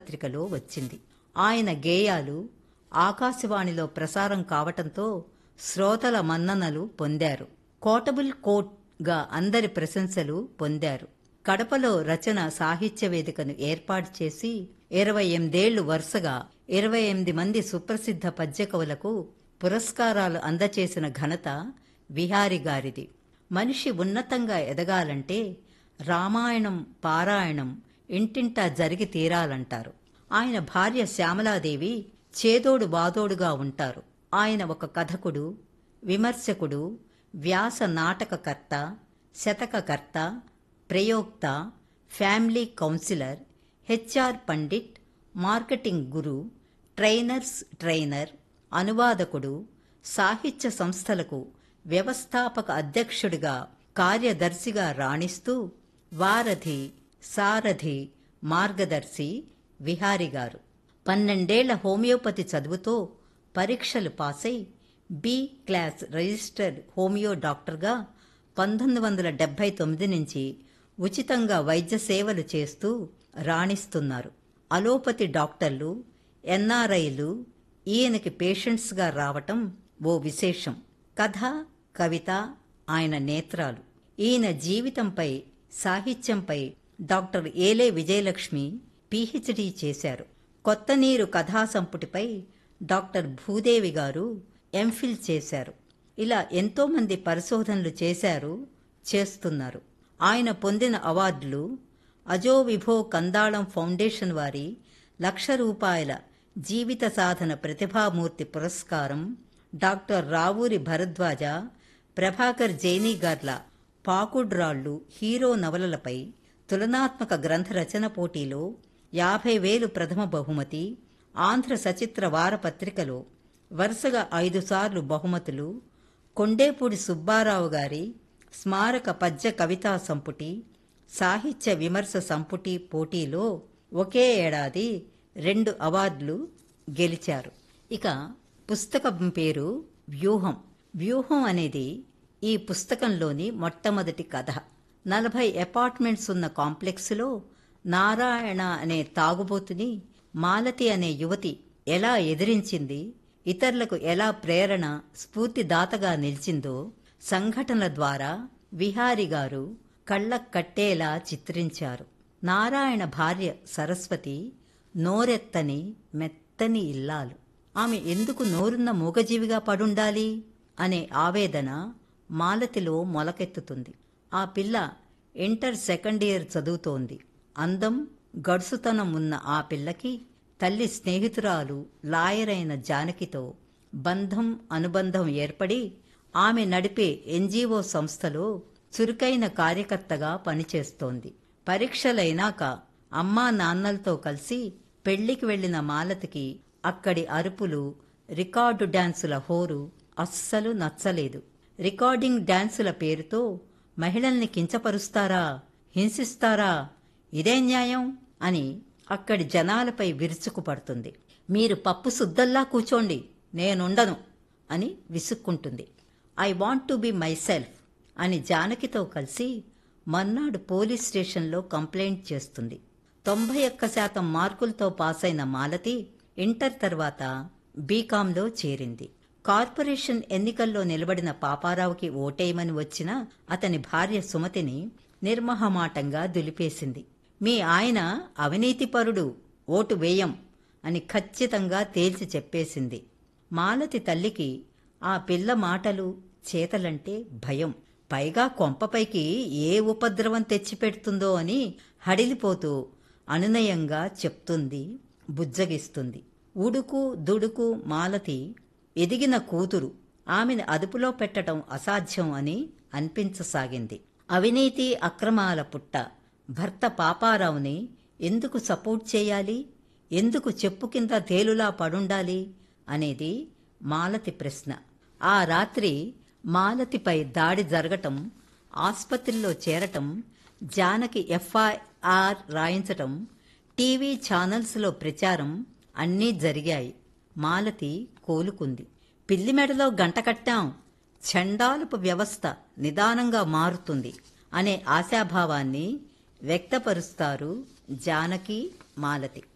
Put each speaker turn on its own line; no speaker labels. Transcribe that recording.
పత్రికలో వచ్చింది. ఆయన గేయాలు ఆకాశవాణిలో ప్రసారం కావటంతో శ్రోతల మన్ననలు పొందారు. కోటబుల్ కోట్గా అందరి ప్రశంసలు పొందారు. కడపలో రచన సాహిత్య వేదికను ఏర్పాటు చేసి 28 వరుసగా 28 మంది సుప్రసిద్ధ పద్యకవులకు పురస్కారాలు అందచేసిన ఘనత విహారి గారిది. మనిషి ఉన్నతంగా ఎదగాలంటే రామాయణం పారాయణం ఇంటింటా జరిగి తీరాలంటారు. ఆయన భార్య శ్యామలాదేవి చేదోడు బాదోడుగా ఉంటారు. ఆయన ఒక కథకుడు, విమర్శకుడు, వ్యాస నాటకకర్త, శతకకర్త, ప్రయోక్త, family counsellor, HR Pandit, marketing గురు, ట్రైనర్, అనువాదకుడు, సాహిత్య సంస్థలకు వ్యవస్థాపక అధ్యక్షుడిగా, కార్యదర్శిగా రాణిస్తూ వారధి, సారథి, మార్గదర్శి విహారి గారు. 12 ఏళ్ల హోమియోపతి చదువుతో పరీక్షలు పాసై బి క్లాస్ రిజిస్టర్డ్ హోమియో డాక్టర్గా 1979 నుంచి ఉచితంగా వైద్య సేవలు చేస్తూ రాణిస్తున్నారు. అలోపతి డాక్టర్లు, ఎన్ఆర్ఐలు ఈయనకి పేషెంట్స్గా రావటం ఓ విశేషం. కథ, కవిత ఆయన నేత్రాలు. ఈయన జీవితంపై, సాహిత్యంపై డాక్టర్ ఏలే విజయలక్ష్మి పీహెచ్డీ చేశారు. కొత్త నీరు కథా సంపుటిపై డాక్టర్ భూదేవి గారు ఎంఫిల్ చేశారు. ఇలా ఎంతోమంది పరిశోధనలు చేశారు, చేస్తున్నారు. ఆయన పొందిన అవార్డులు: అజో విభో కందాళం ఫౌండేషన్ వారి ₹1,00,000 జీవిత సాధన ప్రతిభామూర్తి పురస్కారం, డాక్టర్ రావూరి భరద్వాజ, ప్రభాకర్ జైనీ గార్ల పాకుడ్రాళ్లు హీరో నవలలపై తులనాత్మక గ్రంథ రచన పోటీలో 50,000 ప్రథమ బహుమతి, ఆంధ్ర సచిత్ర వారపత్రికలో వరుసగా 5 సార్లు బహుమతులు, కొండేపూడి సుబ్బారావు గారి స్మారక పద్య కవితా సంపుటి, సాహిత్య విమర్శ సంపుటి పోటీలో ఒకే ఏడాది 2 అవార్డులు గెలిచారు. ఇక పుస్తకం పేరు వ్యూహం. వ్యూహం అనేది ఈ పుస్తకంలోని మొట్టమొదటి కథ. 40 అపార్ట్మెంట్స్ ఉన్న కాంప్లెక్స్లో నారాయణ అనే తాగుబోతుని మాలతి అనే యువతి ఎలా ఎదిరించింది, ఇతరులకు ఎలా ప్రేరణ, స్ఫూర్తిదాతగా నిలిచిందో సంఘటనల ద్వారా విహారి గారు కళ్ళకు కట్టేలా చిత్రించారు. నారాయణ భార్య సరస్వతి నోరెత్తని మెత్తని ఇల్లాలు. ఆమె ఎందుకు నోరున్న మూగజీవిగా పడుండాలి అనే ఆవేదన మాలతిలో మొలకెత్తుతుంది. ఆ పిల్ల ఇంటర్ సెకండ్ ఇయర్ చదువుతోంది. అందం, గడుసుతనం ఉన్న ఆ పిల్లకి తల్లి స్నేహితురాలు లాయరైన జానకితో బంధం, అనుబంధం ఏర్పడి ఆమె నడిపే ఎన్జీఓ సంస్థలో చురుకైన కార్యకర్తగా పనిచేస్తోంది. పరీక్షలైనాక అమ్మా నాన్నలతో కలిసి పెళ్లికి వెళ్లిన మాలతికి అక్కడి అరుపులు, రికార్డు డాన్సుల హోరు అస్సలు నచ్చలేదు. రికార్డింగ్ డాన్సుల పేరుతో మహిళల్ని కించపరుస్తారా, హింసిస్తారా, ఇదే న్యాయం అని అక్కడి జనాలపై విరుచుకుపడుతుంది. మీరు పప్పు సుద్దల్లా కూచోండి, నేనుండను అని విసుక్కుంటుంది. I want to be my self అని జానకితో కలిసి మర్నాడు పోలీస్ స్టేషన్లో కంప్లైంట్ చేస్తుంది. 91% మార్కులతో పాసైన మాలతి ఇంటర్ తర్వాత బీకాంలో చేరింది. కార్పొరేషన్ ఎన్నికల్లో నిలబడిన పాపారావుకి ఓటేయమని వచ్చిన అతని భార్య సుమతిని నిర్మహమాటంగా దులిపేసింది. మీ ఆయన అవినీతిపరుడు, ఓటు వేయం అని ఖచ్చితంగా తేల్చి చెప్పేసింది. మాలతి తల్లికి ఆ పిల్ల మాటలు, చేతలంటే భయం. పైగా కొంపపైకి ఏ ఉపద్రవం తెచ్చిపెడుతుందో అని హడిలిపోతూ అనునయంగా చెప్తుంది, బుజ్జగిస్తుంది. ఉడుకు దుడుకు మాలతి ఎదిగిన కూతురు, ఆమెను అదుపులో పెట్టడం అసాధ్యం అని అనిపించసాగింది. అవినీతి అక్రమాల పుట్ట భర్త పాపారావుని ఎందుకు సపోర్ట్ చేయాలి, ఎందుకు చెప్పు కింద తేలులా పడుండాలి అనేది మాలతి ప్రశ్న. ఆ రాత్రి మాలతిపై దాడి జరగటం, ఆస్పత్రిలో చేరటం, జానకి ఎఫ్ఐఆర్ రాయించటం, టీవీ ఛానల్స్లో ప్రచారం అన్నీ జరిగాయి. మాలతి కోలుకుంది. పిల్లి మెడలో గంట కట్టాం, చండాలపు వ్యవస్థ నిదానంగా మారుతుంది అనే ఆశాభావాన్ని వ్యక్తపరుస్తారు జానకి, మాలతి.